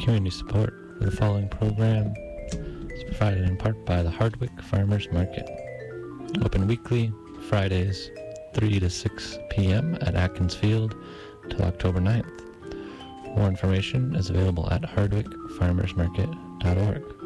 Community support for the following program is provided in part by the Hardwick Farmers Market. Open weekly, Fridays, 3 to 6 p.m. at Atkins Field till October 9th. More information is available at hardwickfarmersmarket.org.